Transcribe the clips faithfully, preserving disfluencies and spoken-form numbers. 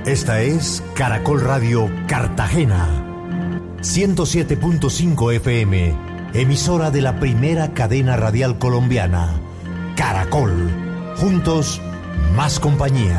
Esta es Caracol Radio Cartagena, ciento siete punto cinco F M, emisora de la primera cadena radial colombiana. Caracol, juntos, más compañía.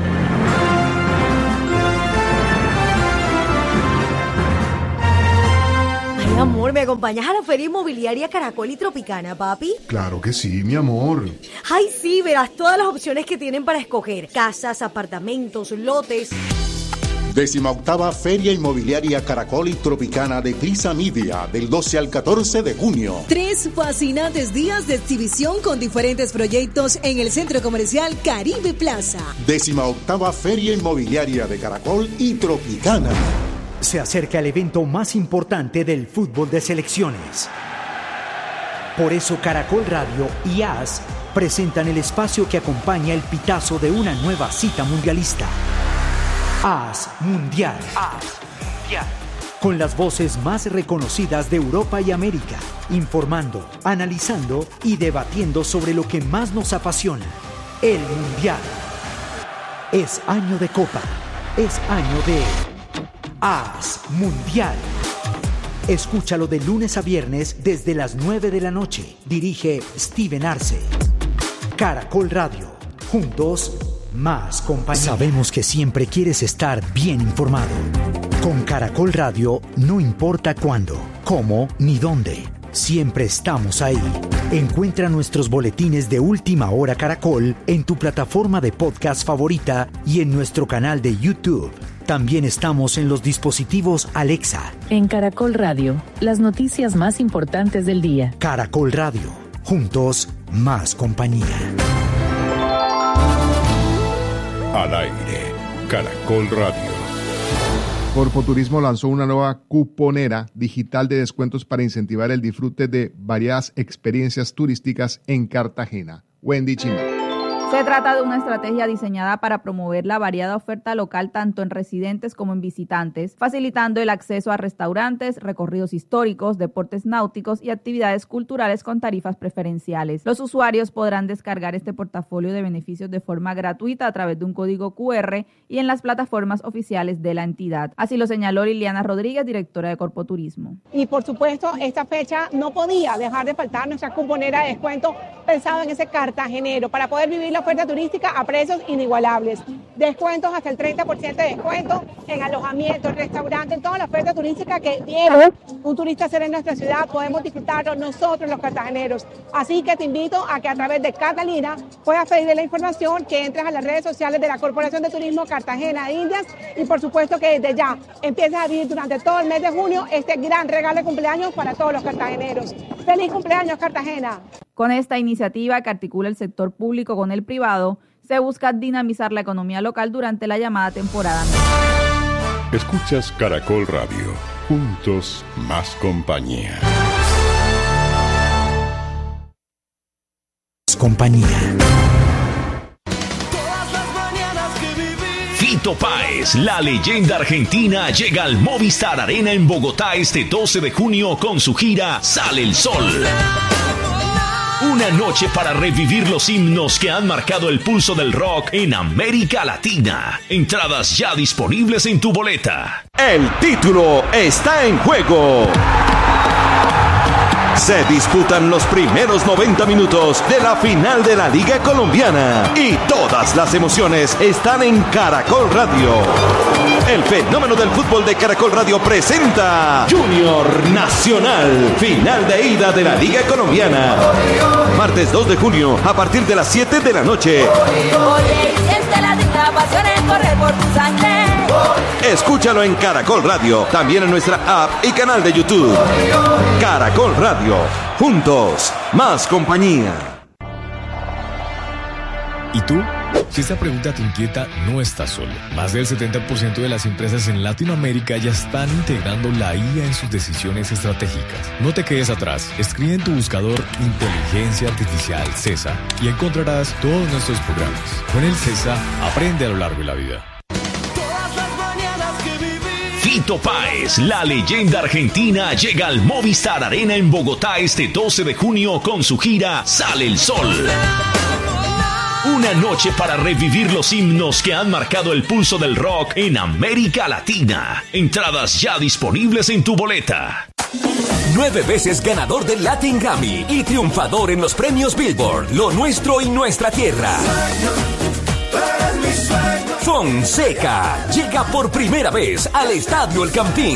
Ay, amor, ¿me acompañas a la Feria Inmobiliaria Caracol y Tropicana, papi? Claro que sí, mi amor. Ay, sí, verás todas las opciones que tienen para escoger. Casas, apartamentos, lotes. Décima octava Feria Inmobiliaria Caracol y Tropicana de Prisa Media, del doce al catorce de junio. Tres fascinantes días de exhibición con diferentes proyectos en el Centro Comercial Caribe Plaza. Décima octava Feria Inmobiliaria de Caracol y Tropicana. Se acerca el evento más importante del fútbol de selecciones. Por eso Caracol Radio y A S presentan el espacio que acompaña el pitazo de una nueva cita mundialista. A S Mundial. A S Mundial. Con las voces más reconocidas de Europa y América, informando, analizando y debatiendo sobre lo que más nos apasiona, el Mundial. Es año de Copa, es año de A S Mundial. Escúchalo de lunes a viernes desde las nueve de la noche. Dirige Steven Arce. Caracol Radio. Juntos, más compañía. Sabemos que siempre quieres estar bien informado. Con Caracol Radio, no importa cuándo, cómo ni dónde. Siempre estamos ahí. Encuentra nuestros boletines de Última Hora Caracol en tu plataforma de podcast favorita y en nuestro canal de YouTube. También estamos en los dispositivos Alexa. En Caracol Radio, las noticias más importantes del día. Caracol Radio, juntos, más compañía. Al aire, Caracol Radio. Corpoturismo lanzó una nueva cuponera digital de descuentos para incentivar el disfrute de variadas experiencias turísticas en Cartagena. Wendy Chima. Se trata de una estrategia diseñada para promover la variada oferta local tanto en residentes como en visitantes, facilitando el acceso a restaurantes, recorridos históricos, deportes náuticos y actividades culturales con tarifas preferenciales. Los usuarios podrán descargar este portafolio de beneficios de forma gratuita a través de un código cu erre y en las plataformas oficiales de la entidad. Así lo señaló Liliana Rodríguez, directora de Corpoturismo. Y por supuesto, esta fecha no podía dejar de faltar nuestra cuponera de descuento pensado en ese cartagenero para poder vivir la oferta turística a precios inigualables. Descuentos hasta el treinta por ciento de descuento en alojamientos, restaurantes, en toda la oferta turística que viene un turista a hacer en nuestra ciudad. Podemos disfrutarlo nosotros los cartageneros. Así que te invito a que a través de Catalina puedas pedirle la información, que entres a las redes sociales de la Corporación de Turismo Cartagena de Indias y por supuesto que desde ya empieces a vivir durante todo el mes de junio este gran regalo de cumpleaños para todos los cartageneros. ¡Feliz cumpleaños, Cartagena! Con esta iniciativa que articula el sector público con el privado, se busca dinamizar la economía local durante la llamada temporada. Escuchas Caracol Radio. Juntos, más compañía. Compañía. Fito Páez, la leyenda argentina, llega al Movistar Arena en Bogotá este doce de junio con su gira Sale el Sol. Una noche para revivir los himnos que han marcado el pulso del rock en América Latina. Entradas ya disponibles en tu boleta. El título está en juego. Se disputan los primeros noventa minutos de la final de la Liga Colombiana y todas las emociones están en Caracol Radio. El fenómeno del fútbol de Caracol Radio presenta Junior Nacional, final de ida de la Liga Colombiana. Martes dos de junio a partir de las siete de la noche. Escúchalo en Caracol Radio, también en nuestra app y canal de YouTube. Caracol Radio, juntos, más compañía. ¿Y tú? Si esta pregunta te inquieta, no estás solo. Más del setenta por ciento de las empresas en Latinoamérica ya están integrando la I A en sus decisiones estratégicas. No te quedes atrás. Escribe en tu buscador Inteligencia Artificial CESA y encontrarás todos nuestros programas. Con el CESA, aprende a lo largo de la vida. Fito Páez, la leyenda argentina, llega al Movistar Arena en Bogotá este doce de junio con su gira Sale el Sol. Una noche para revivir los himnos que han marcado el pulso del rock en América Latina. Entradas ya disponibles en tu boleta. Nueve veces ganador del Latin Grammy y triunfador en los premios Billboard, Lo Nuestro y Nuestra Tierra. Fonseca llega por primera vez al Estadio El Campín.